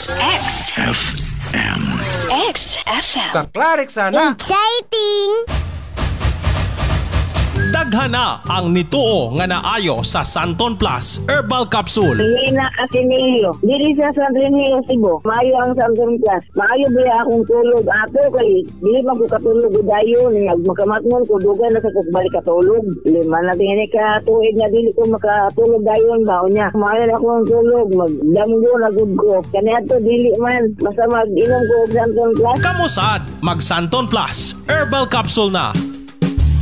XFM. XFM. Kaklarik sana. Exciting! Daghana ang nituo nga naayo sa Santon Plus Herbal Capsule. Nina Ateneo. Dili sa San Remigio, Cebu. Maayo ang Santon Plus. Maayo ba akong tulog ato kay dili man ko katulog dayon ning magkamatngon ko dugan na sa balik katulog. Lima na dinhi ka tuig na dili ko makatulog dayon ba unya. Maayo na akong tulog magdamgo na gud ko. Kaniadto dili man basta mag-inom ko og Santon Plus. Kamusad mag Santon Plus Herbal Capsule na.